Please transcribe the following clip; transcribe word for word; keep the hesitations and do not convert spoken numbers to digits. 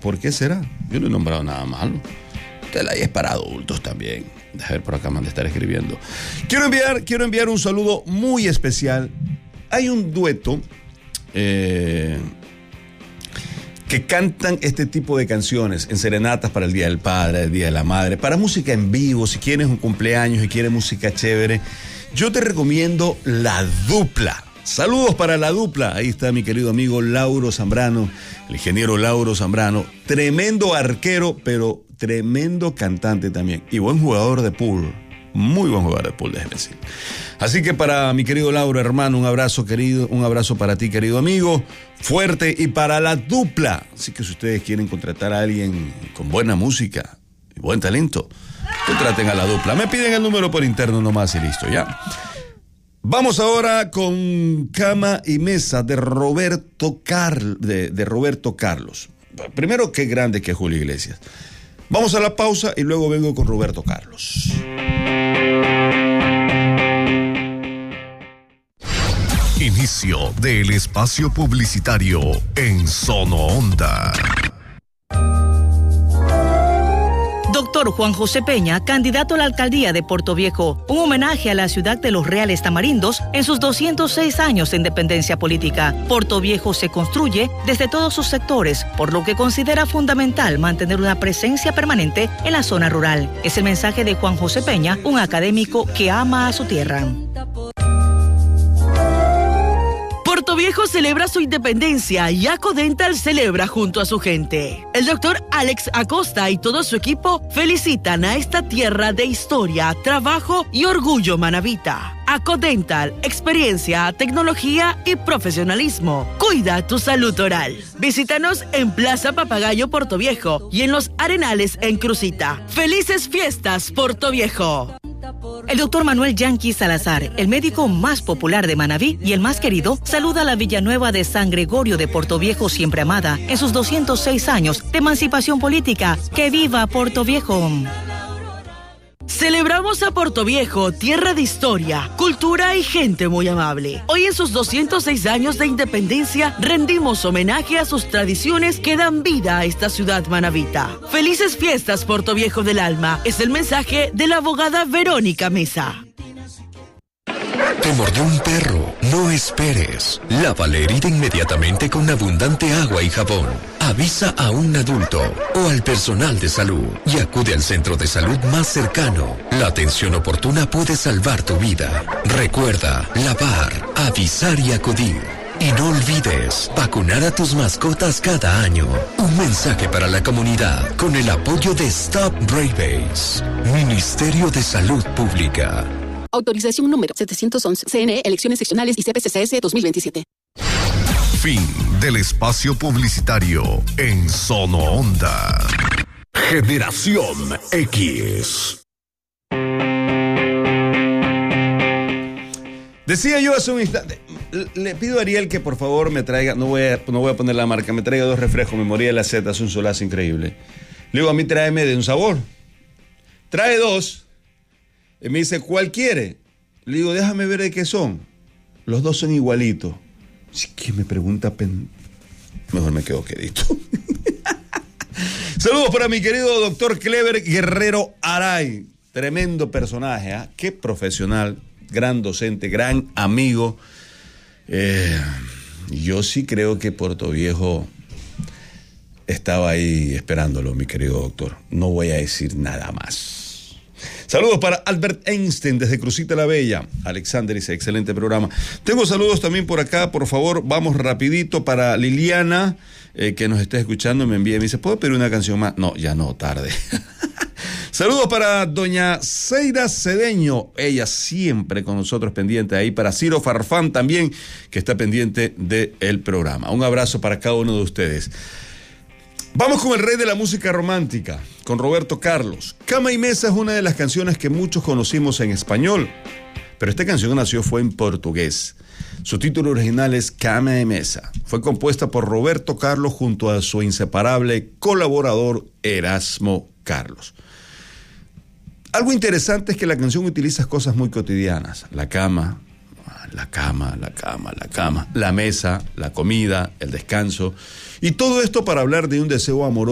¿por qué será? Yo no he nombrado nada malo. Tela y es para adultos también. Deja ver por acá, man, de estar escribiendo. Quiero enviar, quiero enviar un saludo muy especial. Hay un dueto eh, que cantan este tipo de canciones en serenatas para el Día del Padre, el Día de la Madre, para música en vivo, si quieres un cumpleaños y quieres música chévere. Yo te recomiendo La Dupla. Saludos para La Dupla. Ahí está mi querido amigo Lauro Zambrano, el ingeniero Lauro Zambrano. Tremendo arquero, pero tremendo cantante también. Y buen jugador de pool. Muy buen jugador de pool, déjeme decir. Así que para mi querido Lauro, hermano, un abrazo querido, un abrazo para ti, querido amigo. Fuerte. Y para La Dupla. Así que si ustedes quieren contratar a alguien con buena música y buen talento, contraten a La Dupla. Me piden el número por interno nomás y listo, ¿ya? Vamos ahora con Cama y Mesa de Roberto, Car- de, de Roberto Carlos. Primero, qué grande que es Julio Iglesias. Vamos a la pausa y luego vengo con Roberto Carlos. Inicio del espacio publicitario en Sono Onda. Doctor Juan José Peña, candidato a la alcaldía de Puerto Viejo, un homenaje a la ciudad de los Reales Tamarindos en sus doscientos seis años de independencia política. Puerto Viejo se construye desde todos sus sectores, por lo que considera fundamental mantener una presencia permanente en la zona rural. Es el mensaje de Juan José Peña, un académico que ama a su tierra. Puerto Viejo celebra su independencia y Acodental celebra junto a su gente. El doctor Alex Acosta y todo su equipo felicitan a esta tierra de historia, trabajo y orgullo manabita. Acodental, experiencia, tecnología y profesionalismo. Cuida tu salud oral. Visítanos en Plaza Papagayo Puerto Viejo y en Los Arenales en Crucita. ¡Felices fiestas, Puerto Viejo! El doctor Manuel Yanqui Salazar, el médico más popular de Manabí y el más querido, saluda a la Villanueva de San Gregorio de Puerto Viejo siempre amada en sus doscientos seis años de emancipación política. ¡Que viva Puerto Viejo! Celebramos a Puerto Viejo, tierra de historia, cultura y gente muy amable. Hoy en sus doscientos seis años de independencia rendimos homenaje a sus tradiciones que dan vida a esta ciudad manabita. Felices fiestas, Puerto Viejo del alma, es el mensaje de la abogada Verónica Mesa. ¿Te mordió un perro? No esperes. Lava la herida inmediatamente con abundante agua y jabón. Avisa a un adulto o al personal de salud y acude al centro de salud más cercano. La atención oportuna puede salvar tu vida. Recuerda, lavar, avisar y acudir. Y no olvides, vacunar a tus mascotas cada año. Un mensaje para la comunidad con el apoyo de Stop Rabies. Ministerio de Salud Pública. Autorización número setecientos once. C N E, Elecciones Seccionales y C P C C S dos mil veintisiete. Fin del espacio publicitario en Sono Onda. Generación X. Decía yo hace un instante, le pido a Ariel que por favor me traiga, no voy a, no voy a poner la marca, me traiga dos refrescos, me moría de la sed, hace un solazo increíble. Le digo, a mí tráeme de un sabor. Trae dos. Y me dice, ¿cuál quiere? Le digo, déjame ver de qué son. Los dos son igualitos. Si que me pregunta, pen... mejor me quedo quedito. Saludos para mi querido doctor Clever Guerrero Aray. Tremendo personaje, ¿eh? Qué profesional, gran docente, gran amigo. Eh, yo sí creo que Puerto Viejo estaba ahí esperándolo, mi querido doctor. No voy a decir nada más. Saludos para Albert Einstein desde Crucita la Bella. Alexander dice, excelente programa. Tengo saludos también por acá, por favor, vamos rapidito para Liliana, eh, que nos está escuchando, me envía y me dice, ¿puedo pedir una canción más? No, ya no, tarde. Saludos para doña Zeida Cedeño, ella siempre con nosotros pendiente ahí, para Ciro Farfán también, que está pendiente del programa. Un abrazo para cada uno de ustedes. Vamos con el rey de la música romántica, con Roberto Carlos. Cama y Mesa es una de las canciones que muchos conocimos en español, pero esta canción nació fue en portugués. Su título original es Cama y Mesa. Fue compuesta por Roberto Carlos junto a su inseparable colaborador Erasmo Carlos. Algo interesante es que la canción utiliza cosas muy cotidianas. La cama, la cama, la cama, la cama, la mesa, la comida, el descanso. Y todo esto para hablar de un deseo amoroso